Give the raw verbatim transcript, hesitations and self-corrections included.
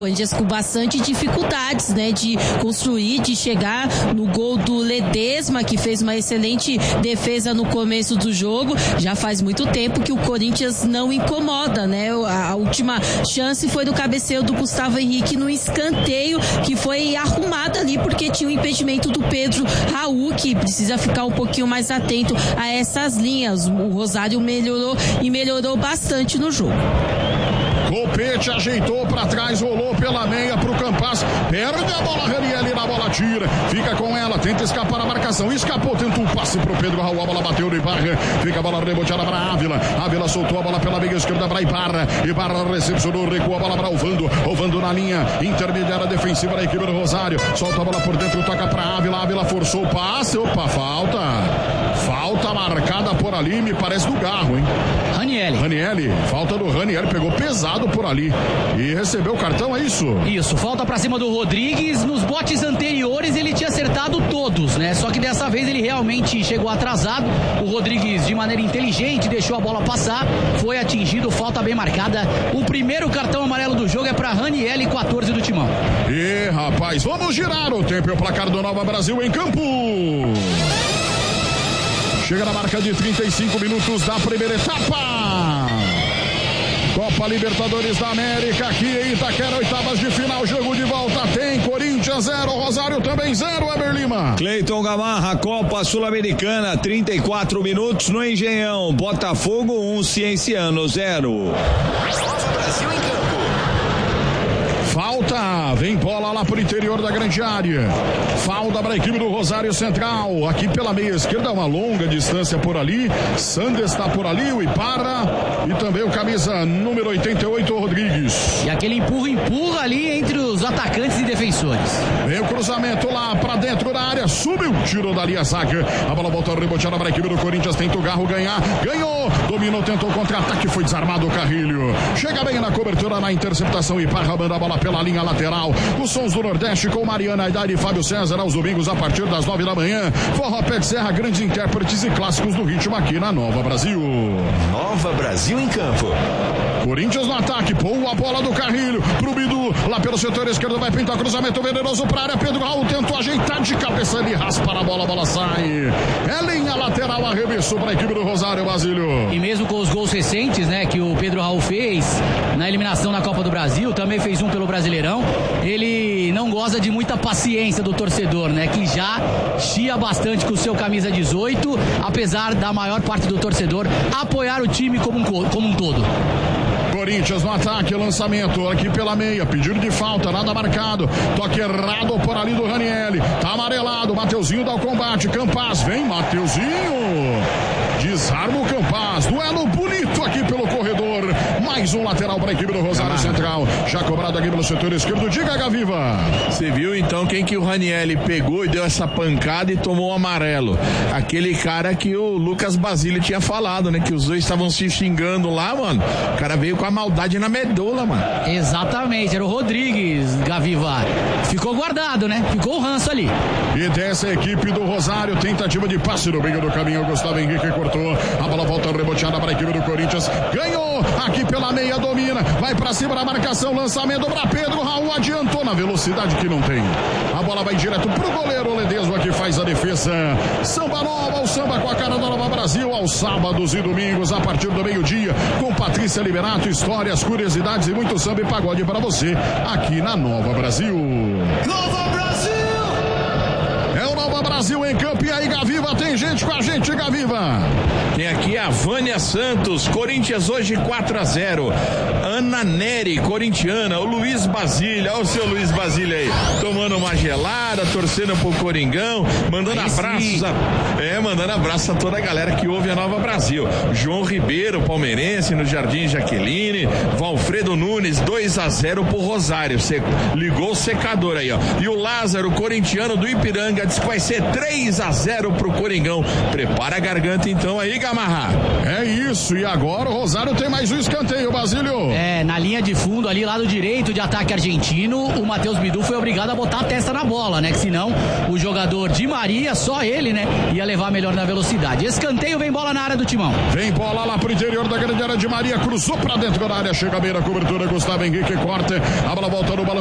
Corinthians com bastante dificuldades, né, de construir, de chegar no gol do Ledesma, que fez uma excelente defesa no começo do jogo. Já faz muito tempo que o Corinthians não incomoda, né? A última chance foi do cabeceio do Gustavo Henrique no escanteio, que foi arrumado ali porque tinha o impedimento do Pedro Raul, que precisa ficar um pouquinho mais atento a essas linhas. O Rosário melhorou e melhorou bastante no jogo. Copete ajeitou pra trás, rolou pela meia pro Campas, perde a bola, Ranieri na bola, tira, fica com ela, tenta escapar a marcação, escapou, tenta um passe pro Pedro Raul, a bola bateu no Ibarra, fica a bola reboteada pra Ávila, Ávila soltou a bola pela meia esquerda pra Ibarra, Ibarra recepcionou, recua a bola pra Ovando, Ovando na linha intermediária defensiva da equipe do Rosário, solta a bola por dentro, toca pra Ávila, Ávila forçou o passe, opa, falta, falta marcada por ali, me parece do Garro, hein? Ranieri. Ranieri, falta do Ranieri, pegou pesado por ali e recebeu o cartão, é isso? Isso, falta pra cima do Rodrigues. Nos botes anteriores ele tinha acertado todos, né? Só que dessa vez ele realmente chegou atrasado. O Rodrigues, de maneira inteligente, deixou a bola passar, foi atingido, falta bem marcada. O primeiro cartão amarelo do jogo é pra Ranieri, quatorze do Timão. E rapaz, vamos girar o tempo e o placar do Nova Brasil em campo. Chega na marca de trinta e cinco minutos da primeira etapa. Copa Libertadores da América, aqui em Itaquera, oitavas de final, jogo de volta, tem Corinthians zero, Rosário também zero, Eber Lima. Cleiton Gamarra, Copa Sul-Americana, trinta e quatro minutos no Engenhão, Botafogo um, Cienciano zero. Nova Brasil em campo. Falta, vem bola lá pro interior da grande área. Falta para a equipe do Rosário Central. Aqui pela meia esquerda, uma longa distância por ali. Sander está por ali, o Ibarra e também o camisa número oitenta e oito, o Rodrigues. E aquele empurra, empurra ali entre os atacantes e defensores. Vem o cruzamento lá para dentro da área, subiu, tirou dali a zaga. A bola voltou reboteada para a equipe do Corinthians, tenta o Garro ganhar, ganhou, dominou, tentou contra-ataque, foi desarmado o Carrilho. Chega bem na cobertura, na interceptação, Ibarra manda a bola pela linha lateral. Os sons do Nordeste com Mariana Aidar e Fábio César aos domingos a partir das nove da manhã. Forró Pé de Serra, grandes intérpretes e clássicos do ritmo aqui na Nova Brasil. Nova Brasil em campo. Corinthians no ataque, pô a bola do Carrilho pro Bidu, lá pelo setor esquerdo vai pintar cruzamento venenoso pra área, Pedro Raul tentou ajeitar de cabeça, ele raspa na bola, a bola sai. É linha lateral, arremesso pra equipe do Rosário, Basílio. E mesmo com os gols recentes, né, que o Pedro Raul fez na eliminação na Copa do Brasil, também fez um pelo Brasileirão, ele não goza de muita paciência do torcedor, né, que já chia bastante com o seu camisa dezoito, apesar da maior parte do torcedor apoiar o time como um, como um todo. Corinthians no ataque, lançamento aqui pela meia, pedido de falta, nada marcado, toque errado por ali do Ranieri, tá amarelado, Mateuzinho dá o combate, Campas, vem Mateuzinho, desarma o Campas, duelo bonito aqui pelo corredor, mais um lateral para a equipe do Rosário Central, já cobrado aqui pelo setor esquerdo, diga Gaviva. Você viu então quem que o Ranieri pegou e deu essa pancada e tomou o amarelo? Aquele cara que o Lucas Basílio tinha falado, né, que os dois estavam se xingando lá, mano, o cara veio com a maldade na medula, mano. Exatamente, era o Rodrigues, Gaviva. Ficou guardado, né? Ficou o ranço ali. E dessa equipe do Rosário, tentativa de passe no meio do caminho, Gustavo Henrique cortou, a bola volta reboteada para a equipe do Corinthians, ganhou, aqui pela meia, domina, vai pra cima da marcação, lançamento para Pedro Raul, adiantou na velocidade que não tem. A bola vai direto pro goleiro Ledesma, que faz a defesa. Samba Nova, o samba com a cara da Nova Brasil, aos sábados e domingos, a partir do meio-dia, com Patrícia Liberato, histórias, curiosidades e muito samba e pagode para você aqui na Nova Brasil. Nova Brasil! É o Nova Brasil em campo. E aí, Gaviva, tem gente com a gente, Gaviva. Tem aqui a Vânia Santos, Corinthians hoje quatro a zero. Ana Neri, corintiana, o Luiz Basílio, olha o seu Luiz Basílio aí, tomando uma gelada, torcendo pro Coringão, mandando aí abraços, a, é, mandando abraço a toda a galera que ouve a Nova Brasil. João Ribeiro, palmeirense, no Jardim Jaqueline, Valfredo Nunes, dois a zero pro Rosário, Você ligou o secador aí, ó. E o Lázaro, corintiano do Ipiranga, diz que vai ser três a zero pro Coringão. Prepara a garganta então aí, Gamarra. É isso, e agora o Rosário tem mais um escanteio, Basílio. É, na linha de fundo ali, lado direito de ataque argentino, o Matheus Bidu foi obrigado a botar a testa na bola, né? Que senão o jogador Di Maria, só ele, né? Ia levar melhor na velocidade. Escanteio, vem bola na área do Timão. Vem bola lá pro interior da grande área de Maria, cruzou pra dentro da área, chega a beira, cobertura, Gustavo Henrique, corta, a bola volta no balanço.